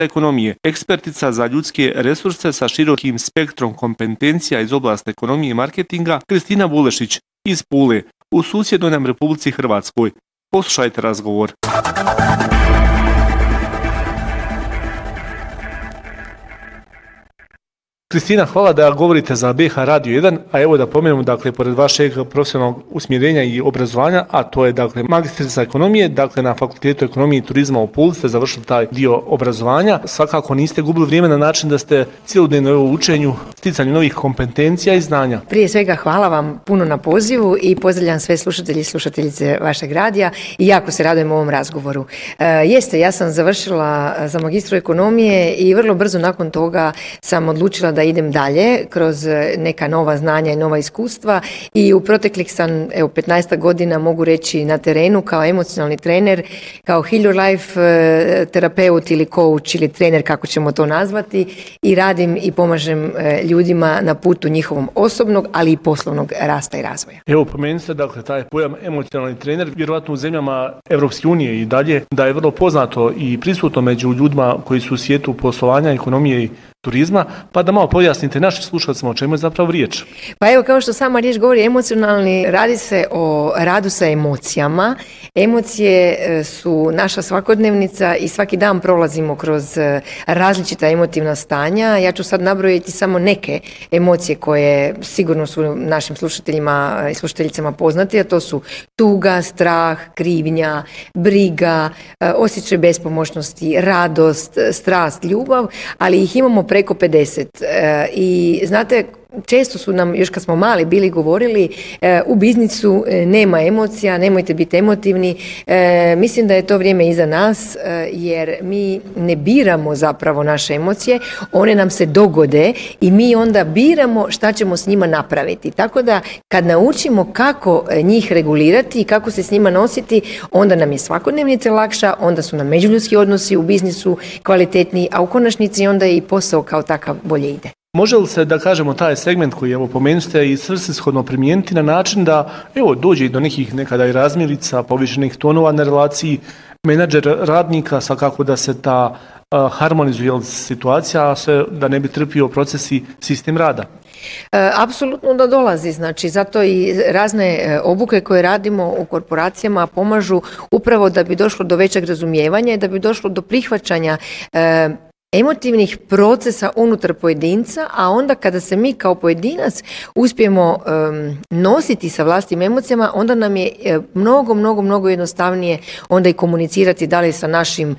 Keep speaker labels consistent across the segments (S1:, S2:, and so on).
S1: ekonomije, ekspertica za ljudske resurse sa širokim spektrom kompetencija iz oblasti ekonomije i marketinga, Kristina Vulešić iz Pule, u susjednoj nam Republici Hrvatskoj. Poslušajte razgovor. Kristina, hvala da govorite za BH Radio 1, a evo da pomenemo, dakle, pored vašeg profesionalnog usmjerenja i obrazovanja, a to je, dakle, magistrica ekonomije, dakle, na Fakultetu ekonomije i turizma u Puli ste završili taj dio obrazovanja. Svakako niste gubili vrijeme na način da ste cjelodnevno u učenju, sticanju novih kompetencija i znanja.
S2: Prije svega hvala vam puno na pozivu i pozdravljam sve slušatelji i slušateljice vašeg radija i jako se radujem ovom razgovoru. Ja sam završila za magistru ekonomije i vrlo brzo nakon toga sam odlučila da idem dalje kroz neka nova znanja i nova iskustva i u proteklih sam 15 godina mogu reći na terenu kao emocionalni trener, kao Heal Your Life terapeut ili coach ili trener, kako ćemo to nazvati, i radim i pomažem ljudima na putu njihovom osobnog, ali i poslovnog rasta i razvoja.
S1: Evo, pomenuli ste, dakle, taj pojam emocionalni trener, vjerojatno u zemljama Europske unije i dalje, da je vrlo poznato i prisutno među ljudima koji su u svijetu poslovanja, ekonomije i turizma, pa da malo pojasnite našim slušalcima o čemu je zapravo riječ.
S2: Pa evo, kao što sama riječ govori, emocionalni, radi se o radu sa emocijama. Emocije su naša svakodnevnica i svaki dan prolazimo kroz različita emotivna stanja. Ja ću sad nabrojiti samo neke emocije koje sigurno su našim slušateljima i slušateljicama poznati, a to su tuga, strah, krivnja, briga, osjećaj bespomoćnosti, radost, strast, ljubav, ali ih imamo preko 50. I znate, često su nam, još kad smo mali bili, govorili u biznisu nema emocija, nemojte biti emotivni. Mislim da je to vrijeme iza nas, jer mi ne biramo zapravo naše emocije, one nam se dogode i mi onda biramo šta ćemo s njima napraviti. Tako da kad naučimo kako njih regulirati i kako se s njima nositi, onda nam je svakodnevnica lakša, onda su nam međuljudski odnosi u biznisu kvalitetniji, a u konačnici onda i posao kao takav bolje ide.
S1: Može li se, da kažemo, taj segment koji evo pomenuste i svrsishodno primijeniti na način da evo dođe do nekih nekada i razmirica, povišenih tonova na relaciji menadžer radnika, svakako da se ta harmonizuje situacija, a sve da ne bi trpio procesi sistem rada?
S2: Apsolutno da dolazi, znači zato i razne obuke koje radimo u korporacijama pomažu upravo da bi došlo do većeg razumijevanja i da bi došlo do prihvaćanja emotivnih procesa unutar pojedinca, a onda kada se mi kao pojedinac uspijemo nositi sa vlastitim emocijama, onda nam je mnogo jednostavnije onda i komunicirati da li sa našim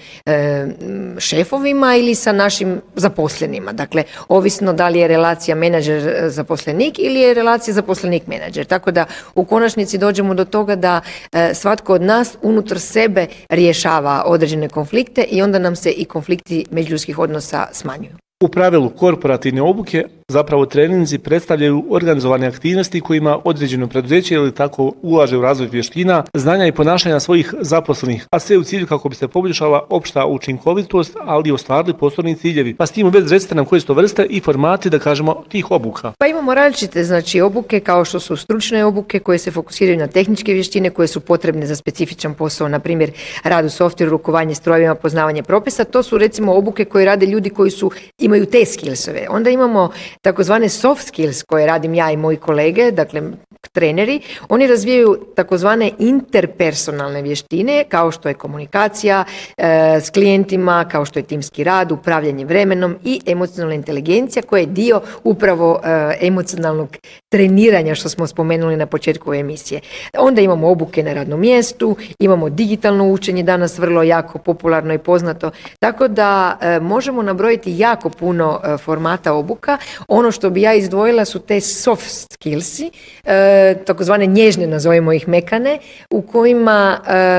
S2: šefovima ili sa našim zaposlenima. Dakle, ovisno da li je relacija menadžer-zaposlenik ili je relacija zaposlenik-menadžer. Tako da u konačnici dođemo do toga da svatko od nas unutar sebe rješava određene konflikte i onda nam se i konflikti međuljudskih odnosa smanjuju.
S1: U pravilu korporativne obuke, zapravo treninzi, predstavljaju organizovane aktivnosti kojima određeno preduzeće ili tako ulaže u razvoj vještina, znanja i ponašanja svojih zaposlenih, a sve u cilju kako bi se poboljšala opšta učinkovitost, ali i ostvarili poslovni ciljevi. Pa s tim u vezi recite nam koje su to vrste i formati, da kažemo, tih obuka.
S2: Pa imamo različite, znači, obuke kao što su stručne obuke koje se fokusiraju na tehničke vještine koje su potrebne za specifičan posao, na primjer rad u softveru, rukovanje strojevima, poznavanje propisa. To su recimo obuke koje rade ljudi koji imaju te skillsove. Onda imamo takozvane soft skills koje radim ja i moji kolege, dakle treneri. Oni razvijaju takozvane interpersonalne vještine kao što je komunikacija s klijentima, kao što je timski rad, upravljanje vremenom i emocionalna inteligencija koja je dio upravo emocionalnog treniranja što smo spomenuli na početku ove emisije. Onda imamo obuke na radnom mjestu, imamo digitalno učenje, danas vrlo jako popularno i poznato, tako da možemo nabrojiti jako puno formata obuka. Ono što bi ja izdvojila su te soft skillsi, takozvane nježne, nazovimo ih mekane, u kojima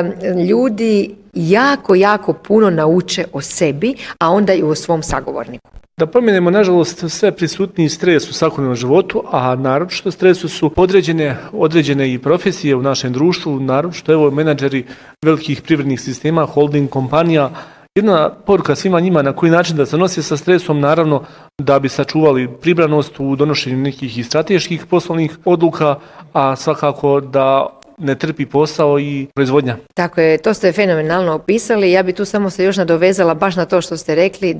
S2: ljudi jako puno nauče o sebi, a onda i o svom sagovorniku.
S1: Da pomenemo, nažalost, sve prisutniji stres u svakodnevnom životu, a naročito stresu su određene i profesije u našem društvu, naročito evo menadžeri velikih privrednih sistema, holding kompanija. Jedna poruka svima njima na koji način da se nose sa stresom, naravno da bi sačuvali pribranost u donošenju nekih i strateških poslovnih odluka, a svakako da ne trpi posao i proizvodnja.
S2: Tako je, to ste fenomenalno opisali. Ja bi tu samo se još nadovezala baš na to što ste rekli,